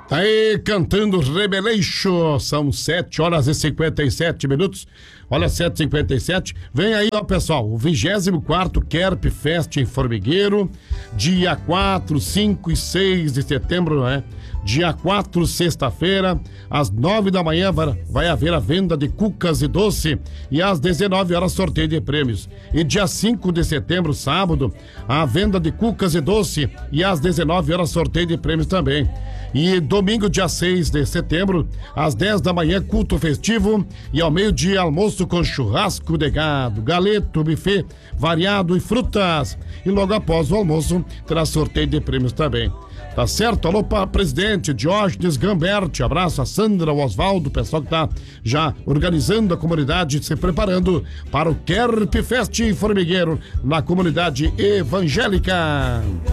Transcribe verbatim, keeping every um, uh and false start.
Tá aí cantando Rebeleixo, são sete horas e cinquenta e sete minutos. Olha, sete e cinquenta e sete. Vem aí, ó, pessoal, o vigésimo quarto Kerp Fest em Formigueiro, dia quatro, cinco e seis de setembro, né? Dia quatro, sexta-feira, às nove da manhã vai, vai haver a venda de cucas e doce e às dezenove horas sorteio de prêmios. E dia cinco de setembro, sábado, a venda de cucas e doce e às dezenove horas sorteio de prêmios também. E domingo, dia seis de setembro, às dez da manhã, culto festivo e ao meio-dia, almoço com churrasco de gado, galeto, buffet variado e frutas. E logo após o almoço, terá sorteio de prêmios também. Tá certo? Alô, para presidente Diógenes Gamberti, abraço a Sandra, o Osvaldo, o pessoal que tá já organizando a comunidade, se preparando para o Kerp Fest em Formigueiro, na comunidade evangélica.